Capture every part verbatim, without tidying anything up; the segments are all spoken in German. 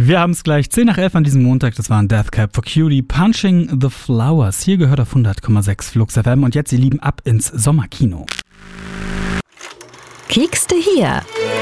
Wir haben es gleich zehn nach elf an diesem Montag. Das war ein Death Cab for Cutie, Punching the Flowers. Hier gehört auf hundert Komma sechs Flux F M. Und jetzt, ihr Lieben, ab ins Sommerkino. Kiekste hier.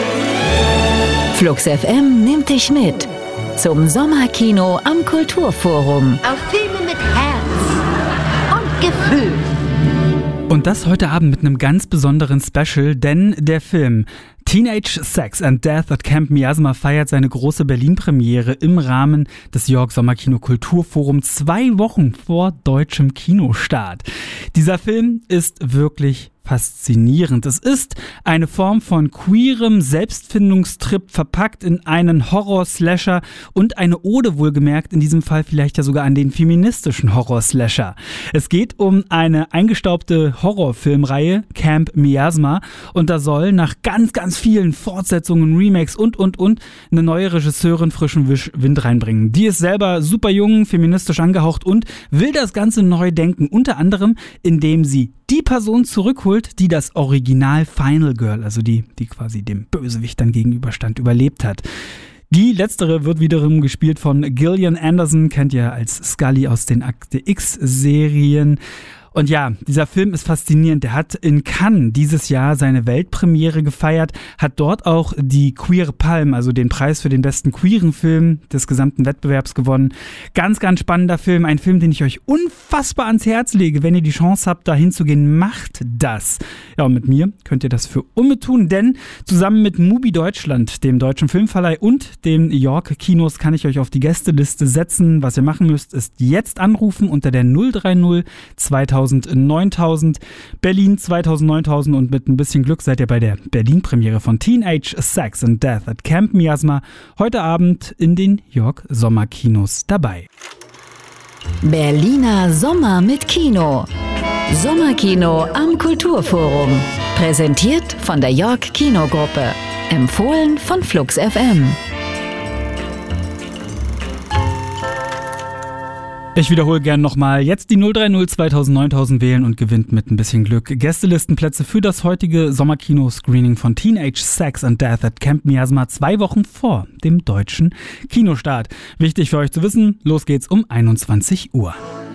Flux F M nimmt dich mit zum Sommerkino am Kulturforum. Auf Filme mit Herz und Gefühl. Und das heute Abend mit einem ganz besonderen Special, denn der Film Teenage Sex and Death at Camp Miasma feiert seine große Berlin-Premiere im Rahmen des York Sommerkino Kulturforum zwei Wochen vor deutschem Kinostart. Dieser Film ist wirklich faszinierend. Es ist eine Form von queerem Selbstfindungstrip verpackt in einen Horror-Slasher und eine Ode, wohlgemerkt, in diesem Fall vielleicht ja sogar an den feministischen Horror-Slasher. Es geht um eine eingestaubte Horrorfilmreihe, Camp Miasma, und da soll nach ganz, ganz vielen Fortsetzungen, Remakes und, und, und eine neue Regisseurin frischen Wind reinbringen. Die ist selber super jung, feministisch angehaucht und will das Ganze neu denken, unter anderem, indem sie die Person zurückholt, die das Original Final Girl, also die, die quasi dem Bösewicht dann gegenüberstand, überlebt hat. Die letztere wird wiederum gespielt von Gillian Anderson, kennt ihr als Scully aus den Akte X-Serien. Und ja, dieser Film ist faszinierend. Der hat in Cannes dieses Jahr seine Weltpremiere gefeiert, hat dort auch die Queer Palm, also den Preis für den besten queeren Film des gesamten Wettbewerbs gewonnen. Ganz, ganz spannender Film. Ein Film, den ich euch unfassbar ans Herz lege. Wenn ihr die Chance habt, da hinzugehen, macht das. Ja, und mit mir könnt ihr das für Umme tun, denn zusammen mit Mubi Deutschland, dem deutschen Filmverleih und den York Kinos kann ich euch auf die Gästeliste setzen. Was ihr machen müsst, ist jetzt anrufen unter der null drei null zweitausend neuntausend, Berlin zweitausend neuntausend, und mit ein bisschen Glück seid ihr bei der Berlin-Premiere von Teenage Sex and Death at Camp Miasma heute Abend in den York Sommerkinos dabei. Berliner Sommer mit Kino. Sommerkino am Kulturforum. Präsentiert von der York Kinogruppe. Empfohlen von Flux F M. Ich wiederhole gern nochmal, jetzt die null drei null zweitausend neuntausend wählen und gewinnt mit ein bisschen Glück Gästelistenplätze für das heutige Sommerkino-Screening von Teenage Sex and Death at Camp Miasma zwei Wochen vor dem deutschen Kinostart. Wichtig für euch zu wissen, los geht's um einundzwanzig Uhr.